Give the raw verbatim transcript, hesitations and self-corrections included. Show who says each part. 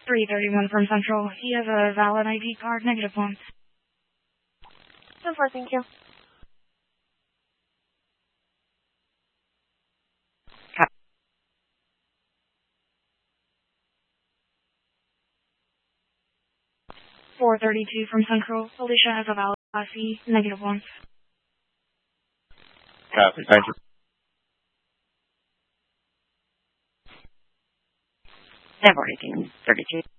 Speaker 1: three thirty-one from Central. He has a valid I D card, negative one.
Speaker 2: ten four, thank you.
Speaker 1: four thirty-two from Central. Alicia has a valid Class E, negative one.
Speaker 3: Copy, thank you.
Speaker 4: ten four, eighteen thirty-two.